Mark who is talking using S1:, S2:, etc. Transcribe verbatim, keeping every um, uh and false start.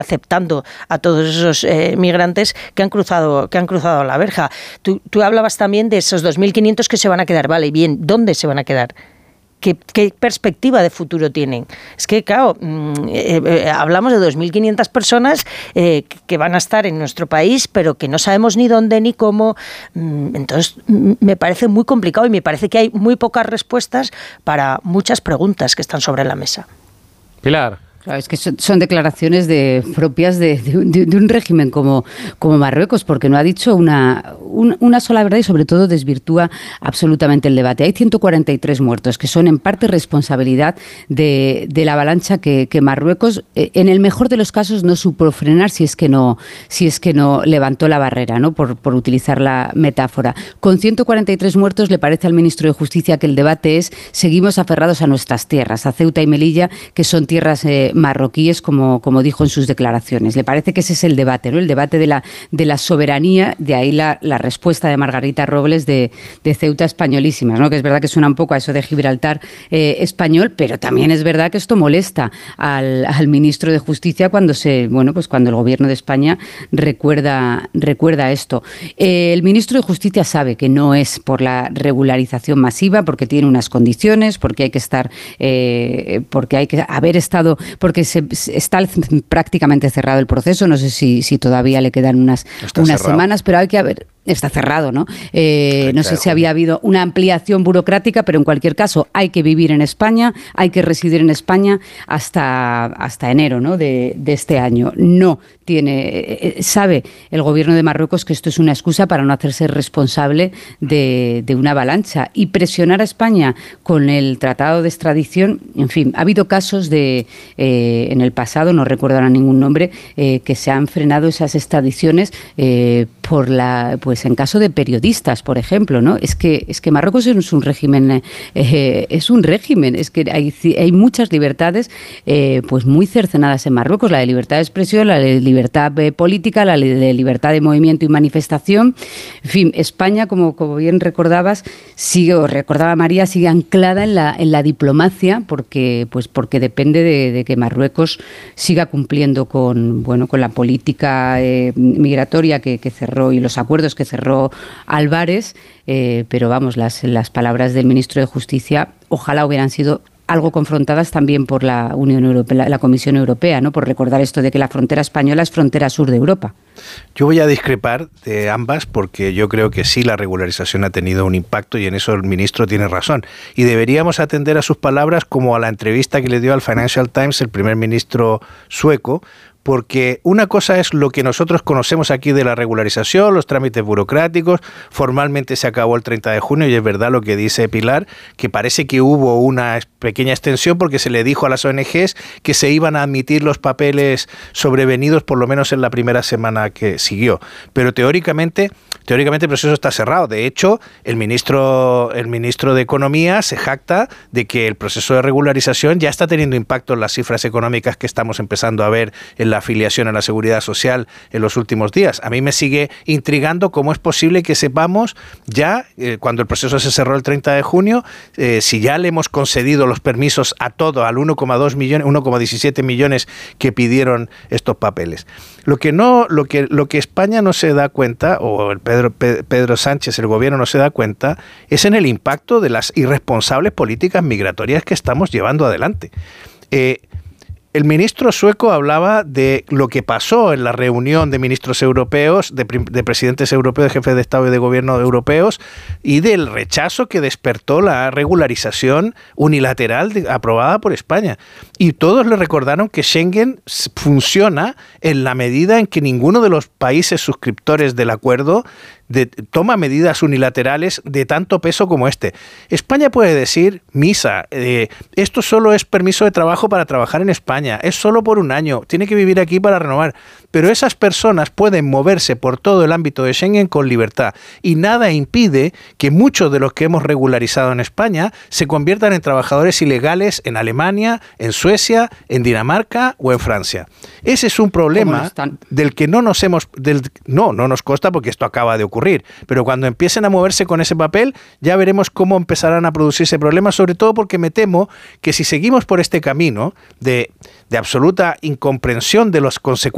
S1: aceptando a todos esos eh, migrantes que han cruzado que han cruzado la verja. Tú, tú hablabas también de esos dos mil quinientos que se van a quedar. Vale, bien, ¿dónde se van a quedar? ¿Qué, qué perspectiva de futuro tienen? Es que, claro, eh, eh, hablamos de dos mil quinientas personas eh, que van a estar en nuestro país, pero que no sabemos ni dónde ni cómo. Entonces, me parece muy complicado y me parece que hay muy pocas respuestas para muchas preguntas que están sobre la mesa.
S2: Pilar.
S3: Claro, es que son, son declaraciones de, propias de, de, de un régimen como, como Marruecos, porque no ha dicho una, un, una sola verdad y sobre todo desvirtúa absolutamente el debate. Hay ciento cuarenta y tres muertos, que son en parte responsabilidad de, de la avalancha que, que Marruecos, eh, en el mejor de los casos, no supo frenar si es que no, si es que no levantó la barrera, ¿no? Por, por utilizar la metáfora. Con ciento cuarenta y tres muertos, le parece al ministro de Justicia que el debate es: seguimos aferrados a nuestras tierras, a Ceuta y Melilla, que son tierras eh, marroquíes, como, como dijo en sus declaraciones. Le parece que ese es el debate, ¿no? El debate de la, de la soberanía, de ahí la, la respuesta de Margarita Robles de, de Ceuta españolísimas, ¿no? Que es verdad que suena un poco a eso de Gibraltar eh, español, pero también es verdad que esto molesta al, al ministro de Justicia cuando se, bueno, pues cuando el gobierno de España recuerda, recuerda esto. Eh, el ministro de Justicia sabe que no es por la regularización masiva, porque tiene unas condiciones, porque hay que estar, eh, porque hay que haber estado porque se, está prácticamente cerrado el proceso. No sé si, si todavía le quedan unas, unas semanas, pero hay que haber... Está cerrado, ¿no? Eh, no sé si había habido una ampliación burocrática, pero en cualquier caso hay que vivir en España, hay que residir en España hasta, hasta enero, ¿no? de, de este año. No tiene, eh, sabe el gobierno de Marruecos que esto es una excusa para no hacerse responsable de, de una avalancha y presionar a España con el tratado de extradición. En fin, ha habido casos de eh, en el pasado, no recuerdo ahora ningún nombre, eh, que se han frenado esas extradiciones eh, por la pues en caso de periodistas, por ejemplo, ¿no? Es que es que Marruecos es un régimen, eh, es un régimen, es que hay, hay muchas libertades eh, pues muy cercenadas en Marruecos, la de libertad de expresión, la de libertad eh, política, la de libertad de movimiento y manifestación. En fin, España, como, como bien recordabas, sigue, o recordaba María, sigue anclada en la, en la diplomacia, porque, pues porque depende de, de que Marruecos siga cumpliendo con, bueno, con la política eh, migratoria que, que cerró y los acuerdos que cerró Álvarez, eh, pero vamos, las, las palabras del ministro de Justicia ojalá hubieran sido algo confrontadas también por la Unión Europea, la, la Comisión Europea, ¿no? Por recordar esto de que la frontera española es frontera sur de Europa.
S4: Yo voy a discrepar de ambas porque yo creo que sí la regularización ha tenido un impacto y en eso el ministro tiene razón. Y deberíamos atender a sus palabras como a la entrevista que le dio al Financial Times el primer ministro sueco, porque una cosa es lo que nosotros conocemos aquí de la regularización, los trámites burocráticos. Formalmente se acabó el treinta de junio y es verdad lo que dice Pilar, que parece que hubo una pequeña extensión porque se le dijo a las O N Ges que se iban a admitir los papeles sobrevenidos por lo menos en la primera semana que siguió. Pero teóricamente, teóricamente el proceso está cerrado. De hecho, el ministro, el ministro de Economía se jacta de que el proceso de regularización ya está teniendo impacto en las cifras económicas que estamos empezando a ver en la afiliación a la Seguridad Social en los últimos días. A mí me sigue intrigando cómo es posible que sepamos ya, eh, cuando el proceso se cerró el treinta de junio, eh, si ya le hemos concedido los permisos a todo, al uno coma dos millones, uno coma diecisiete millones que pidieron estos papeles. Lo que no, lo que, lo que España no se da cuenta, o el Pedro, Pedro Sánchez, el gobierno no se da cuenta, es en el impacto de las irresponsables políticas migratorias que estamos llevando adelante. Eh, El ministro sueco hablaba de lo que pasó en la reunión de ministros europeos, de, de presidentes europeos, de jefes de Estado y de gobierno europeos, y del rechazo que despertó la regularización unilateral de, aprobada por España. Y todos le recordaron que Schengen funciona en la medida en que ninguno de los países suscriptores del acuerdo de, toma medidas unilaterales de tanto peso como este. España puede decir, misa, eh, esto solo es permiso de trabajo para trabajar en España, es solo por un año, tiene que vivir aquí para renovar, pero esas personas pueden moverse por todo el ámbito de Schengen con libertad y nada impide que muchos de los que hemos regularizado en España se conviertan en trabajadores ilegales en Alemania, en Suecia, en Dinamarca o en Francia. Ese es un problema del que no nos hemos... Del, no, no nos consta porque esto acaba de ocurrir. Pero cuando empiecen a moverse con ese papel, ya veremos cómo empezarán a producirse problemas, sobre todo porque me temo que si seguimos por este camino de, de absoluta incomprensión de las consecuencias